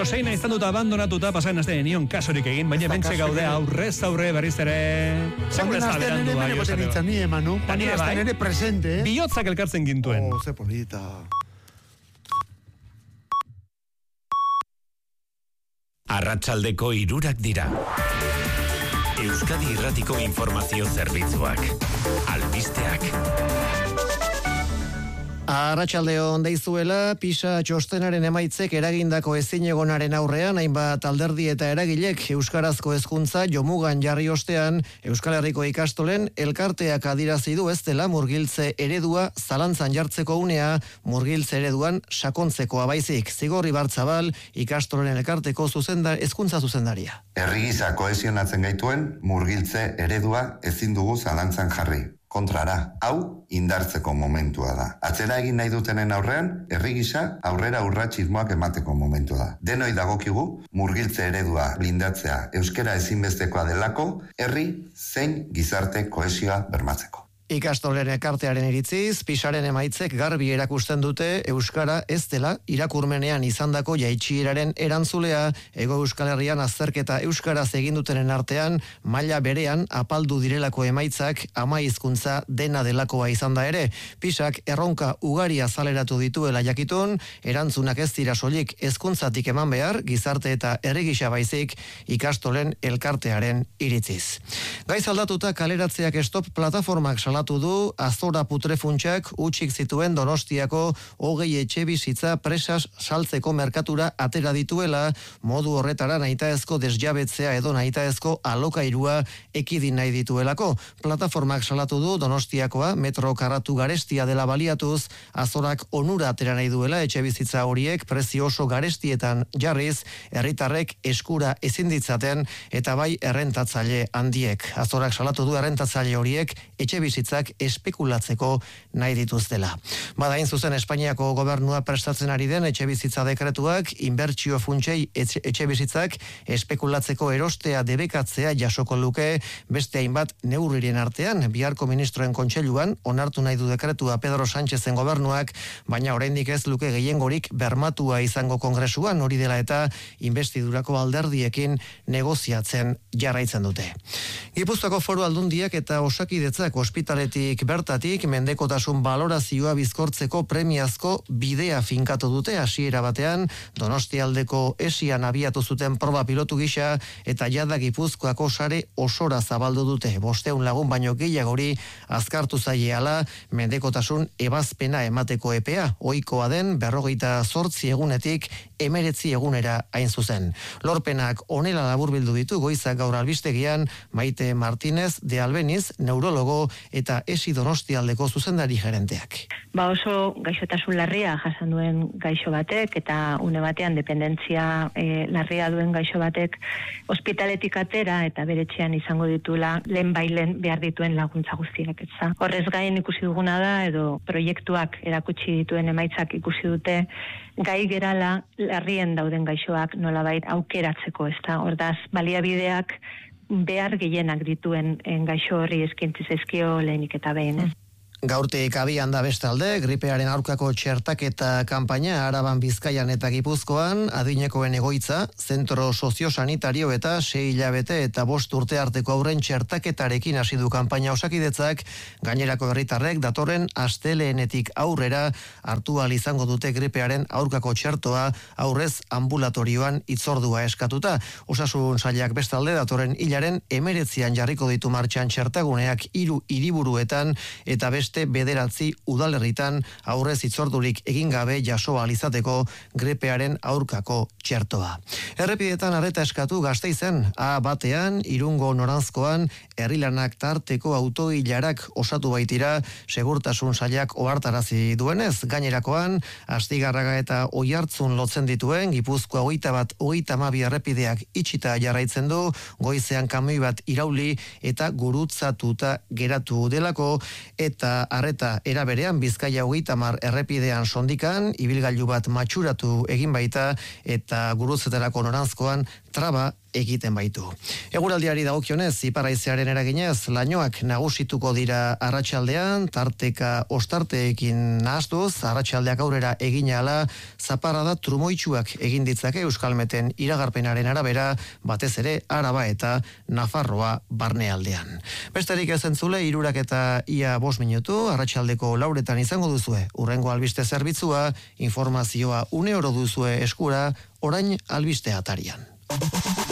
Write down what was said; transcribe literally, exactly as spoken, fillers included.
Edozein izan dut abandonatuta pasain aste nion kasurik egin, baina bentxe gaude aurrez aurre berriz ere. Segur ez da berandua. Ni emanu, nire bai. Nire presente, eh? Bihotzak elkartzen gintuen. Oh, ze polita. Arratsaldeko hirurak dira. Euskadi Irratiko Informazio Zerbitzuak. Albisteak. Arratsaldeon deizuela, PISA txostenaren emaitzek eragindako ezinegonaren aurrean, hainbat alderdi eta eragilek euskarazko hezkuntza jomugan jarri ostean, Euskal Herriko ikastolen elkarteak adirazi du ez dela murgiltze eredua zalantzan jartzeko unea, murgiltze ereduan sakontzekoa baizik. Zigor Ibarzabal, ikastolen elkarteko zuzenda, hezkuntza zuzendaria. Herri gisa kohesionatzen gaituen murgiltze eredua ezin dugu zalantzan jarri. Kontrara, hau indartzeko momentua da. Atzera egin nahi dutenen aurrean, herri gisa aurrera urratsismoak emateko momentua da. Denoi dagokigu, murgiltze eredua blindatzea euskara ezinbestekoa delako, herri zein gizarte kohesioa bermatzeko. Ikastolen elkartearen iritziz, PISaren emaitzek garbi erakusten dute euskara ez dela irakurmenean izandako jaitsieraren erantzulea, Hego Euskal Herrian azterketa euskaraz egin dutenen artean maila berean apaldu direlako emaitzak ama hizkuntza dena delakoa izan da ere. PISak erronka ugari azaleratu dituela jakitun, erantzunak ez dira soilik hezkuntzatik eman behar, gizarte eta herri gisa baizik ikastolen elkartearen iritziz. Gaiz aldatuta kaleratzeak stop plataformak salatu du Azora Putrefuntsak utzik zituen Donostiako hogei etxe bizitza presas saltzeko merkatura atera dituela, modu horretara nahitaezko desjabetzea edo nahitaezko alokairua ekidin nahi dituelako. Plataformak salatu du Donostiakoa metro karratu garestia dela baliatuz, Azorak onura atera nahi duela etxe bizitza horiek prezio oso garestietan jarriz, herritarrek eskura ezin ditzaten eta bai errentatzaile handiek. Azorak salatu du errentatzaile horiek etxe bizitzak espekulatzeko nahi dituztela. Badain zuzen Espainiako gobernua prestatzen ari den etxe bizitza dekretuak inbertsio funtsei etxe, etxe bizitzak espekulatzeko erostea debekatzea jasoko luke beste hainbat neurriren artean. Biharko ministroen kontseiluan onartu nahi du dekretua Pedro Sánchezen gobernuak, baina oraindik ez luke gehiengorik bermatua izango kongresuan, hori dela eta investidurako alderdiekin negoziatzen jarraitzen dute. Gipuzkoako Foru Aldundiak eta Osakidetzak ospitaletik bertatik mendekotasun balorazioa bizkortzeko premiazko bidea finkatu dute hasiera batean, Donostialdeko esian abiatu zuten proba pilotu gisa eta jada Gipuzkoako sare osora zabaldu dute. Bosteun lagun baino gehiagori azkartu zaieala mendekotasun ebazpena emateko epea, ohikoa den berrogeita zortzi egunetik emeretzi egunera hain zuzen. Lorpenak honela laburbildu ditu goizak gaur albistegian Maite Martínez de Albeniz, neurologo eta esi Donostialdeko zuzendari gerenteak. Ba oso gaixotasun larria jasan duen gaixo batek eta une batean dependentzia e, larria duen gaixo batek ospitaletik atera eta beretxean izango ditula lehen bailen behar dituen laguntza guztiak etza. Horrez gain ikusi duguna da edo proiektuak erakutsi dituen emaitzak ikusi dute gai gerala larrien dauden gaixoak nolabait aukeratzeko, ezta. Ordaz baliabideak behar gehienak dituen gaixo horri eskaintzi zaizkio lehenik eta behin. Gaurtik abian da bestalde, gripearen aurkako txertaketa kanpaina Araban, Bizkaian eta Gipuzkoan, adinekoen egoitza, zentro soziosanitario eta sei hilabete eta bost urte arteko aurren txertaketarekin hasi du kanpaina Osakidetzak, gainerako herritarrek datorren asteleenetik aurrera hartu ahal izango dute gripearen aurkako txertoa aurrez ambulatorioan hitzordua eskatuta. Osasun sailak bestalde datorren hilaren emeretzian jarriko ditu martxan txertaguneak hiru hiriburuetan eta beste bederatzi udalerritan aurrez hitzordurik egin gabe jaso ahal izateko gripearen aurkako txertoa. Errepidetan arreta eskatu Gasteizen, A batean, Irungo noranzkoan, herrilanak tarteko autoilarak osatu baitira, segurtasun sailak ohartarazi duenez, gainerakoan, Astigarraga eta Oiartzun lotzen dituen, Gipuzkoa hogeita bat, hogeita hamabi errepideak itxita jarraitzen du, goizean kamioi bat irauli eta gurutzatuta geratu delako, eta arreta eraberean Bizkaia hogeita hamar errepidean sondikan, ibilgailu bat matxuratu egin baita eta gurutzetarako noranzkoan traba egiten baitu. Eguraldiari dagokionez, iparraizearen eraginez, lainoak nagusituko dira arratsaldean, tarteka ostarteekin nahastuz, arratsaldeak aurrera egin ahala, zaparrada trumoitsuak egin ditzake Euskalmeten iragarpenaren arabera, batez ere Araba eta Nafarroa barnealdean. Besterik ez entzule, hirurak eta ia bost minutu, arratsaldeko lauretan izango duzue, urrengo albiste zerbitzua, informazioa une oro duzue eskura, orain albiste atarian.